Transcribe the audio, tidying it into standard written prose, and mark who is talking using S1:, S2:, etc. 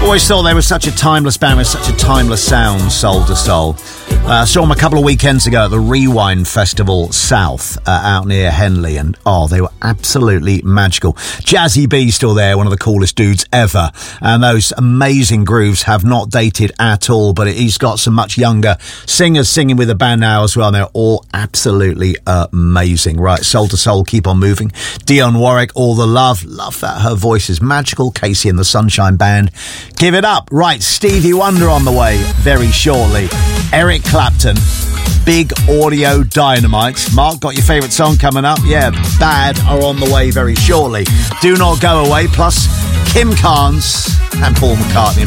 S1: Always thought they were such a timeless band with such a timeless sound, Soul II Soul. Saw them a couple of weekends ago at the Rewind Festival South out near Henley, and they were absolutely magical. Jazzy B still there, one of the coolest dudes ever, and those amazing grooves have not dated at all, but he's got some much younger singers singing with the band now as well, and they're all absolutely amazing. Right, Soul II Soul, keep on moving. Dionne Warwick, All the Love that, her voice is magical. Casey and the Sunshine Band, Give It Up. Right, Stevie Wonder on the way very shortly. Eric Clapton, Big Audio Dynamite. Mark, got your favourite song coming up? Yeah, Bad are on the way very shortly. Do Not Go Away, plus Kim Carnes and Paul McCartney.